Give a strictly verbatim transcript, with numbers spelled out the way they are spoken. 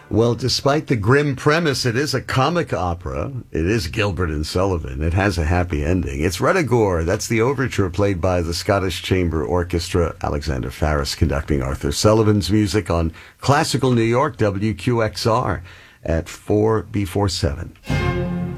Well, despite the grim premise, it is a comic opera. It is Gilbert and Sullivan. It has a happy ending. It's Ruddigore. That's the overture played by the Scottish Chamber Orchestra. Alexander Farris conducting Arthur Sullivan's music on Classical New York, W Q X R at four before seven.